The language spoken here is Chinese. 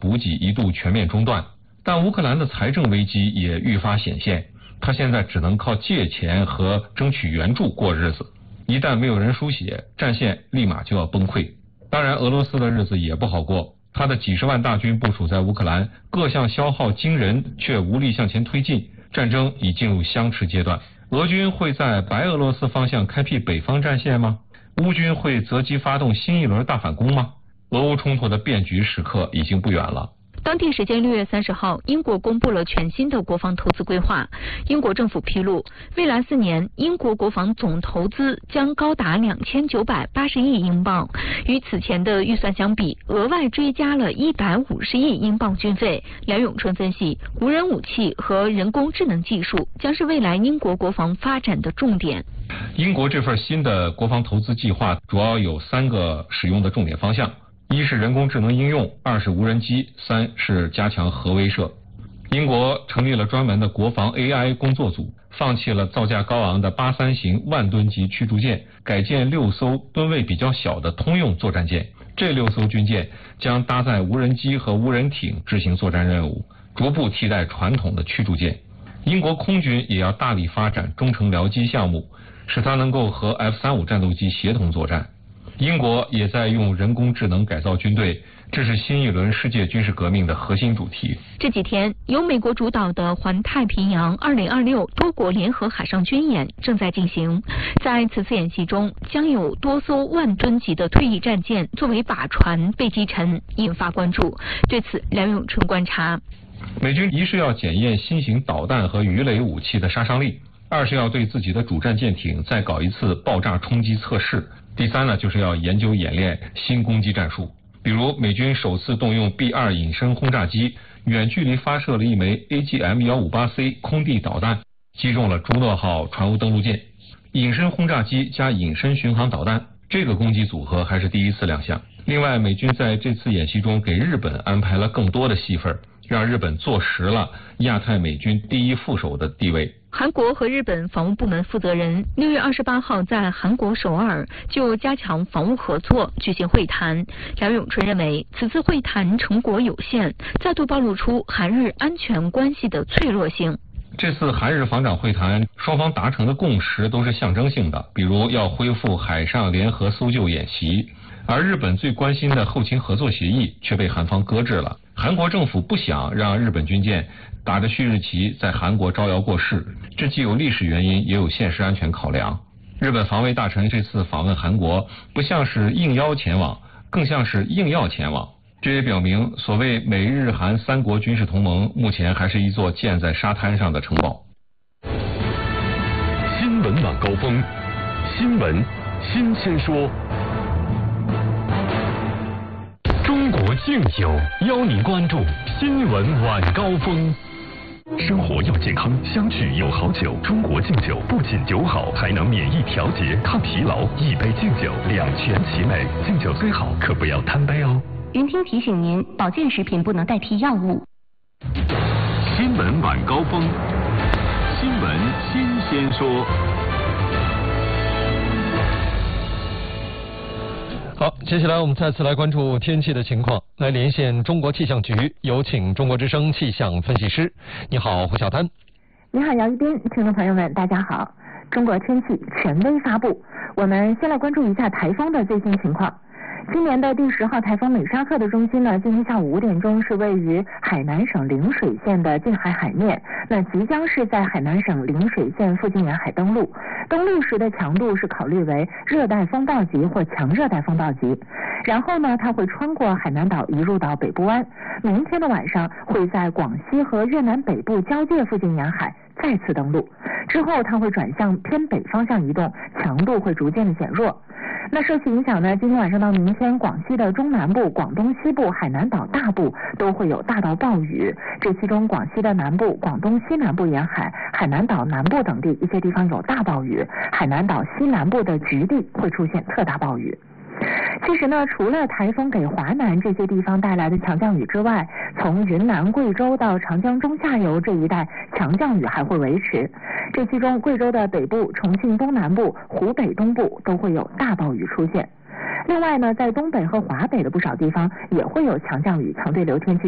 补给一度全面中断，但乌克兰的财政危机也愈发显现，他现在只能靠借钱和争取援助过日子。一旦没有人输血，战线立马就要崩溃。当然，俄罗斯的日子也不好过，他的几十万大军部署在乌克兰，各项消耗惊人，却无力向前推进，战争已进入相持阶段。俄军会在白俄罗斯方向开辟北方战线吗？乌军会择机发动新一轮大反攻吗？俄乌冲突的变局时刻已经不远了。 当地时间6月30号，英国公布了全新的国防投资规划。英国政府披露，未来4年，英国国防总投资将高达2980亿英镑，与此前的预算相比，额外追加了150亿英镑军费。梁永春分析，无人武器和人工智能技术将是未来英国国防发展的重点。 英国这份新的国防投资计划主要有3个使用的重点方向。1是人工智能应用，2是无人机，3是加强核威慑。英国成立了专门的国防 AI 工作组，放弃了造价高昂的83型万吨级驱逐舰，改建6艘吨位比较小的通用作战舰。这6艘军舰将搭载无人机和无人艇执行作战任务，逐步替代传统的驱逐舰。英国空军也要大力发展中程僚机项目，使它能够和 F-35战斗机协同作战。英国也在用人工智能改造军队，这是新一轮世界军事革命的核心主题。 这几天，由美国主导的环太平洋2026多国联合海上军演正在进行。在此次演习中，将有多艘万吨级的退役战舰作为靶船被击沉，引发关注。对此，梁永春观察， 美军1是要检验新型导弹和鱼雷武器的杀伤力，2是要对自己的主战舰艇再搞一次爆炸冲击测试，第3呢，就是要研究演练新攻击战术。比如美军首次动用 B-2 隐身轰炸机，远距离发射了一枚 AGM-158C 空地导弹，击中了朱诺号船坞登陆舰。隐身轰炸机加隐身巡航导弹，这个攻击组合还是第一次亮相。另外，美军在这次演习中给日本安排了更多的戏份，让日本坐实了亚太美军第一副手的地位。 韩国和日本防务部门负责人6月28号在韩国首尔就加强防务合作举行会谈。梁永春认为，此次会谈成果有限，再度暴露出韩日安全关系的脆弱性。 这次韩日防长会谈，双方达成的共识都是象征性的，比如要恢复海上联合搜救演习，而日本最关心的后勤合作协议却被韩方搁置了。韩国政府不想让日本军舰打着旭日旗在韩国招摇过市，这既有历史原因，也有现实安全考量。日本防卫大臣这次访问韩国，不像是应邀前往，更像是硬要前往。这也表明，所谓美日韩3国军事同盟，目前还是一座建在沙滩上的城堡。 新闻晚高峰，新闻新鲜说。中国敬酒邀您关注新闻晚高峰。生活要健康，相聚有好酒。中国敬酒不仅酒好，还能免疫调节、抗疲劳。一杯敬酒，两全其美。敬酒虽好，可不要贪杯哦。 云听提醒您，保健食品不能代替药物。 新闻晚高峰，新闻新鲜说。 好，接下来我们再次来关注天气的情况，来连线中国气象局，有请中国之声气象分析师。你好，胡晓丹。 你好，姚一斌，听众朋友们，大家好。中国天气权威发布，我们先来关注一下台风的最新情况。今年的第10号台风美沙克的中心呢，今天下午5点钟是位于海南省陵水县的近海海面，那即将是在海南省陵水县附近沿海登陆。登陆时的强度是考虑为热带风暴级或强热带风暴级。然后呢，它会穿过海南岛移入到北部湾，明天的晚上会在广西和越南北部交界附近沿海再次登陆，之后它会转向偏北方向移动，强度会逐渐的减弱。那受其影响呢，今天晚上到明天，广西的中南部、广东西部、海南岛大部都会有大到暴雨。这其中，广西的南部、广东西南部沿海、海南岛南部等地一些地方有大暴雨，海南岛西南部的局地会出现特大暴雨。其实呢，除了台风给华南这些地方带来的强降雨之外，从云南、贵州到长江中下游这一带，强降雨还会维持。这其中，贵州的北部、重庆东南部、湖北东部都会有大暴雨出现。另外呢，在东北和华北的不少地方也会有强降雨、强对流天气